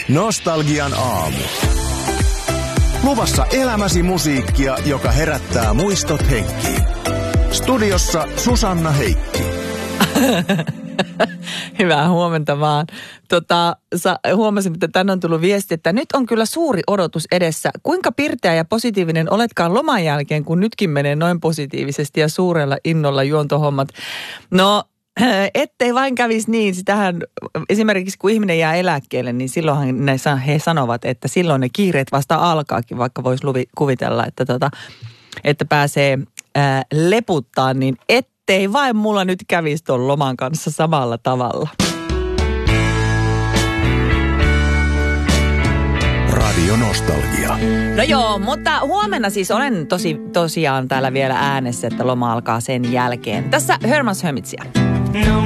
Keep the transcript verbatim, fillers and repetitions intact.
Nostalgian aamu. Luvassa elämäsi musiikkia, joka herättää muistot henkiin. Studiossa Susanna Heikki. Hyvää huomenta vaan. Tota, sa, huomasin, että tänne on tullut viesti, että nyt on kyllä suuri odotus edessä. Kuinka pirteä ja positiivinen oletkaan loman jälkeen, kun nytkin menee noin positiivisesti ja suurella innolla juontohommat? No, ettei vain kävisi niin. Sitähän esimerkiksi kun ihminen jää eläkkeelle, niin silloinhan ne, he sanovat, että silloin ne kiireet vasta alkaakin, vaikka voisi luvi, kuvitella, että, tota, että pääsee ää, leputtaa, niin et ei vain mulla nyt kävisi tuon loman kanssa samalla tavalla. Radio Nostalgia. No joo, mutta huomenna siis olen tosi, tosiaan täällä vielä äänessä, että loma alkaa sen jälkeen. Tässä Herman's Hermitsia.